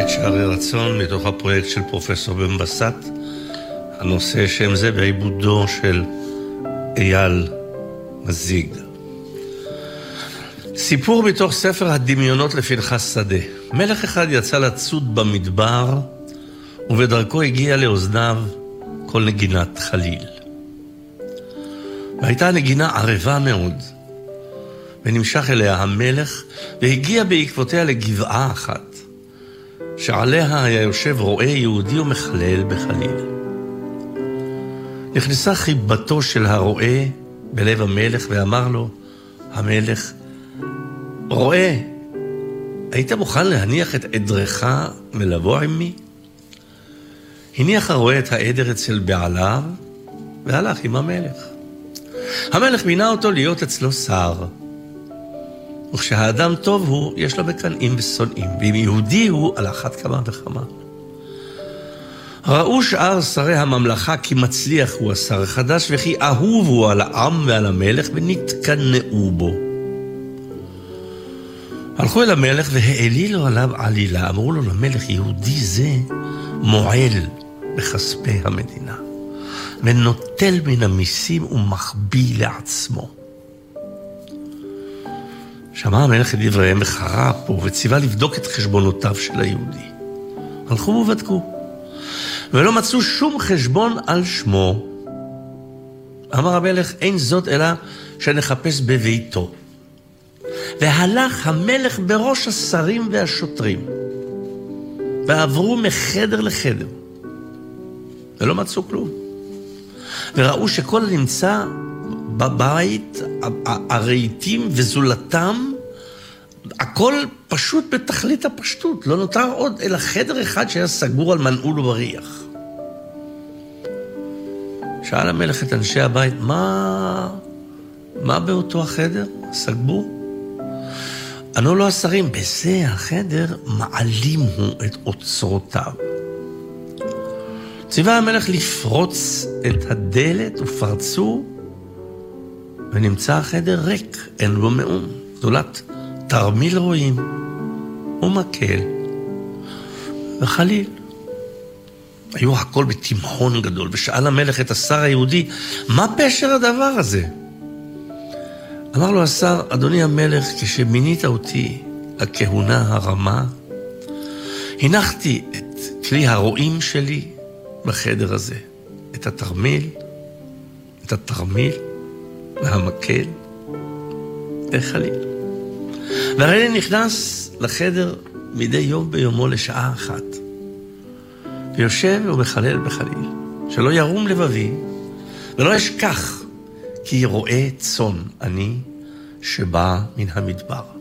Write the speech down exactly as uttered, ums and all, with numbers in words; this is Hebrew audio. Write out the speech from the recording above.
שערי רצון מתוך הפרויקט של פרופסור בן בסט, הנושא שם זה בעיבודו של אייל מזיג. סיפור מתוך ספר הדמיונות לפנחס שדה. מלך אחד יצא לצוד במדבר, ובדרכו הגיע לאוזניו כל נגינת חליל. והייתה נגינה ערבה מאוד, ונמשך אליה המלך, והגיע בעקבותיה לגבעה אחת, שעליה היה יושב רועה יהודי ומחלל בחליל. נכנסה חיבתו של הרועה בלב המלך, ואמר לו המלך, רועה, היית מוכן להניח את עדרך ולבוא עמי? הניח הרועה את העדר אצל בעליו, והלך עם המלך. המלך מינה אותו להיות אצלו שר. וכשהאדם טוב הוא, יש לו מקנאים ושונאים, ואם יהודי הוא, על אחת כמה וכמה. ראו שאר שרי הממלכה כי מצליח הוא השר החדש, וכי אהוב הוא על העם ועל המלך, ונתקנאו בו. הלכו אל המלך והעלילו עליו עלילה. אמרו לו למלך, יהודי זה מועל בכספי המדינה, ונוטל מן המיסים ומחביא לעצמו. שמע המלך את דבריהם וחרה פה, וציווה לבדוק את חשבונותיו של היהודי. הלכו ובדקו, ולא מצאו שום חשבון על שמו. אמר המלך, אין זאת אלא שנחפש בביתו. והלך המלך בראש השרים והשוטרים, ועברו מחדר לחדר, ולא מצאו כלום. וראו שכל הנמצא בבית, הרהיטים וזולתם, הכל פשוט בתכלית הפשטות. לא נותר עוד אלא חדר אחד שהיה סגור על מנעול ובריח. שאל המלך את אנשי הבית, מה, מה באותו החדר? סגור? ענו לו השרים, בזה החדר מעלים הוא את אוצרותיו. ציווה המלך לפרוץ את הדלת, ופרצו, ונמצא החדר ריק, אין בו מאום, זולת תרמיל רועים ומקל וחליל. היו הכל בתימהון גדול, ושאל המלך את השר היהודי, מה פשר הדבר הזה? אמר לו השר, אדוני המלך, כשמינית אותי לכהונה הרמה, הנחתי את כלי הרועים שלי בחדר הזה, את התרמיל, את התרמיל והמקל וחליל. והרי נכנס לחדר מדי יום ביומו לשעה אחת, ויושב ומחלל בחליל, שלא ירום לבבי, ולא אשכח, כי רואה צאן אני שבא מן המדבר.